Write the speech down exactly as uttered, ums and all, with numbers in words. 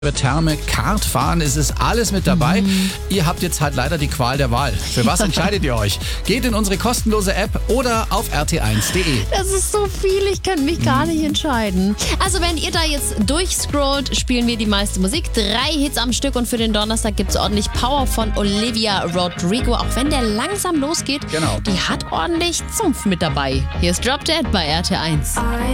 Therme, Kartfahren, es ist alles mit dabei. Mhm. Ihr habt jetzt halt leider die Qual der Wahl. Für was entscheidet ihr euch? Geht in unsere kostenlose App oder auf r t eins punkt d e. Das ist so viel, ich kann mich gar nicht entscheiden. Also wenn ihr da jetzt durchscrollt, spielen wir die meiste Musik. Drei Hits am Stück und für den Donnerstag gibt es ordentlich Power von Olivia Rodrigo. Auch wenn der langsam losgeht, genau. Die hat ordentlich Zumpf mit dabei. Hier ist Drop Dead bei R T eins.